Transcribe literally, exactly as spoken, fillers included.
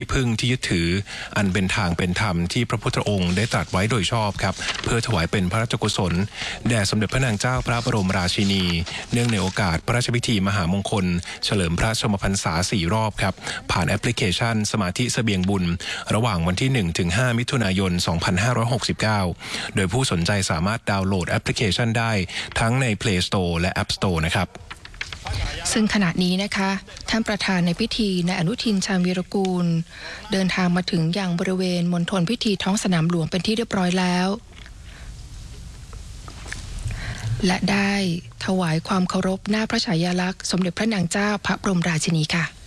พึ่งที่ยึดถืออันเป็นทางเป็นธรรมที่พระพุทธองค์ได้ตรัสไว้โดยชอบครับเพื่อถวายเป็นพระราชกุศลแด่สมเด็จพระนางเจ้าพระบรมราชินีเนื่องในโอกาสพระราชพิธีมหามงคลเฉลิมพระชนมพรรษาสี่รอบครับผ่านแอปพลิเคชันสมาธิเสบียงบุญระหว่างวันที่หนึ่งถึงห้ามิถุนายนสองพันห้าร้อยหกสิบเก้าโดยผู้สนใจสามารถดาวน์โหลดแอปพลิเคชันได้ทั้งใน Play Store และ App Store นะครับซึ่งขณะนี้นะคะท่านประธานในพิธีนายอนุทินชาญวีรกูลเดินทางมาถึงยังบริเวณมณฑลพิธีท้องสนามหลวงเป็นที่เรียบร้อยแล้วและได้ถวายความเคารพหน้าพระฉายาลักษณ์สมเด็จพระนางเจ้าพระบรมราชินีค่ะ